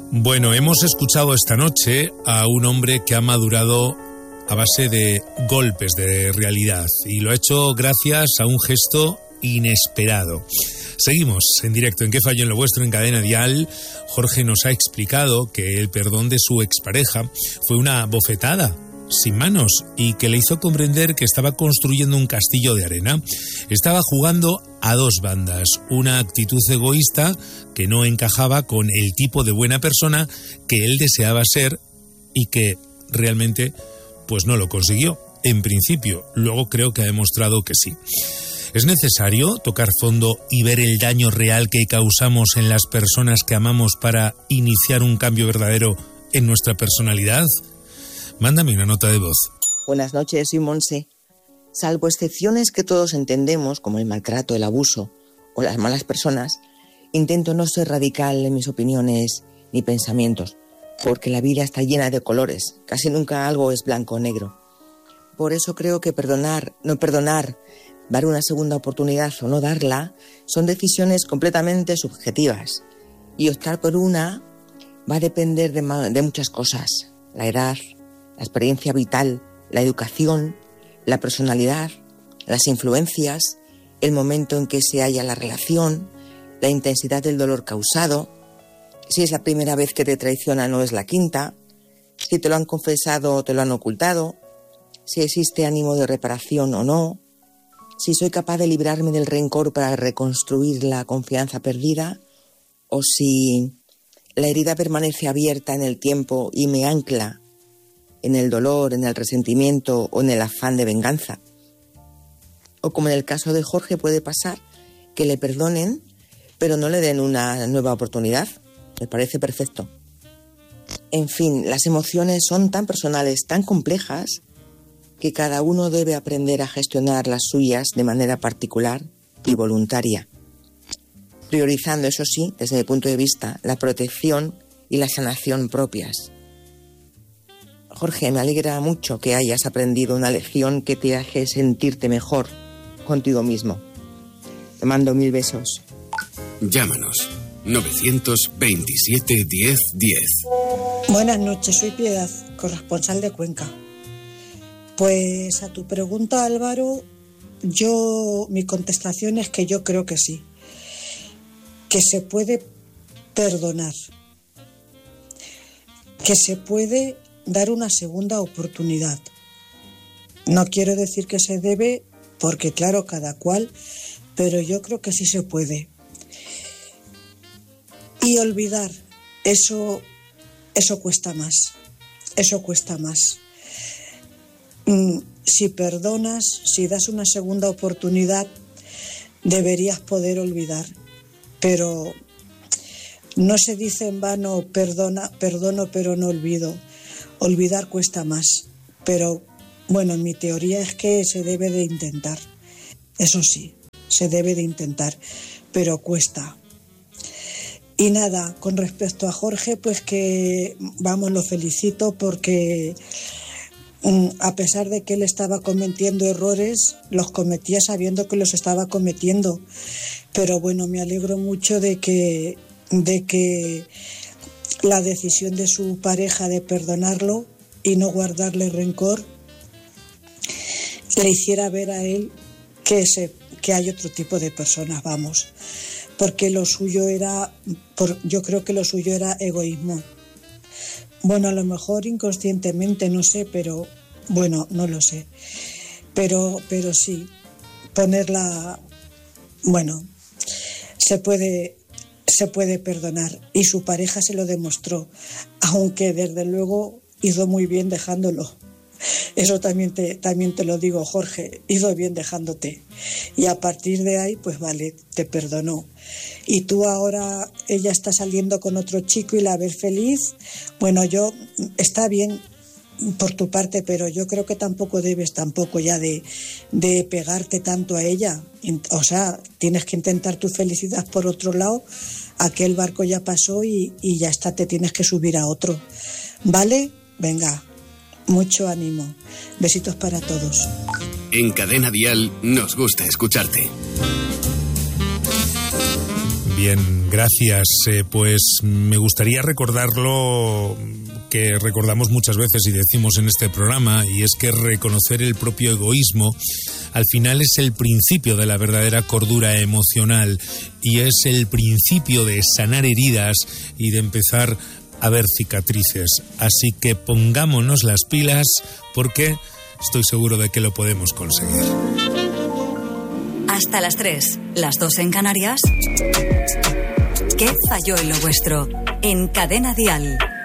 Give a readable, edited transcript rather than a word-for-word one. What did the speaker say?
Bueno, hemos escuchado esta noche a un hombre que ha madurado a base de golpes de realidad y lo ha hecho gracias a un gesto inesperado. Seguimos en directo en ¿Qué falló en lo vuestro? En Cadena Dial. Jorge nos ha explicado que el perdón de su expareja fue una bofetada sin manos y que le hizo comprender que estaba construyendo un castillo de arena. Estaba jugando a dos bandas, una actitud egoísta que no encajaba con el tipo de buena persona que él deseaba ser y que realmente pues no lo consiguió. En principio, luego creo que ha demostrado que sí. ¿Es necesario tocar fondo y ver el daño real que causamos en las personas que amamos para iniciar un cambio verdadero en nuestra personalidad? Mándame una nota de voz. Buenas noches, soy Monse. Salvo excepciones que todos entendemos, como el maltrato, el abuso o las malas personas, intento no ser radical en mis opiniones ni pensamientos, porque la vida está llena de colores. Casi nunca algo es blanco o negro. Por eso creo que perdonar, no perdonar, dar una segunda oportunidad o no darla, son decisiones completamente subjetivas. Y optar por una va a depender de muchas cosas. La edad, la experiencia vital, la educación, la personalidad, las influencias, el momento en que se halla la relación, la intensidad del dolor causado, si es la primera vez que te traicionan o es la quinta, si te lo han confesado o te lo han ocultado, si existe ánimo de reparación o no, si soy capaz de librarme del rencor para reconstruir la confianza perdida, o si la herida permanece abierta en el tiempo y me ancla en el dolor, en el resentimiento o en el afán de venganza. O como en el caso de Jorge puede pasar, que le perdonen, pero no le den una nueva oportunidad. Me parece perfecto. En fin, las emociones son tan personales, tan complejas, que cada uno debe aprender a gestionar las suyas de manera particular y voluntaria, priorizando, eso sí, desde mi punto de vista, la protección y la sanación propias. Jorge, me alegra mucho que hayas aprendido una lección que te hace sentirte mejor contigo mismo. Te mando 1000 besos. Llámanos 927 10 10. Buenas noches, soy Piedad, corresponsal de Cuenca. Pues a tu pregunta, Álvaro, mi contestación es que yo creo que sí, que se puede perdonar, que se puede dar una segunda oportunidad. No quiero decir que se debe, porque claro, cada cual, pero yo creo que sí se puede. Y olvidar, eso cuesta más, eso cuesta más. Si perdonas, si das una segunda oportunidad, deberías poder olvidar, pero no se dice en vano perdono pero no olvido. Olvidar cuesta más, pero bueno, mi teoría es que se debe de intentar. Eso sí, se debe de intentar, pero cuesta. Y nada, con respecto a Jorge, pues que, vamos, lo felicito porque a pesar de que él estaba cometiendo errores, los cometía sabiendo que los estaba cometiendo. Pero bueno, me alegro mucho de que la decisión de su pareja de perdonarlo y no guardarle rencor le hiciera ver a él que hay otro tipo de personas, vamos, porque yo creo que lo suyo era egoísmo. Bueno, a lo mejor inconscientemente, no sé, pero bueno, no lo sé, pero sí, ponerla, bueno, se puede perdonar, y su pareja se lo demostró, aunque desde luego hizo muy bien dejándolo. Eso también te lo digo, Jorge, hizo bien dejándote. Y a partir de ahí, pues vale, te perdonó. Y tú ahora, ella está saliendo con otro chico y la ves feliz. Bueno, está bien por tu parte, pero yo creo que tampoco debes ya de pegarte tanto a ella. O sea, tienes que intentar tu felicidad por otro lado. Aquel barco ya pasó y ya está, te tienes que subir a otro. ¿Vale? Venga, mucho ánimo. Besitos para todos. En Cadena Dial nos gusta escucharte. bien, gracias. Pues me gustaría recordarlo, que recordamos muchas veces y decimos en este programa, y es que reconocer el propio egoísmo al final es el principio de la verdadera cordura emocional y es el principio de sanar heridas y de empezar a ver cicatrices. Así que pongámonos las pilas porque estoy seguro de que lo podemos conseguir. Hasta las 3, las 2 en Canarias. ¿Qué falló en lo vuestro? En Cadena Dial.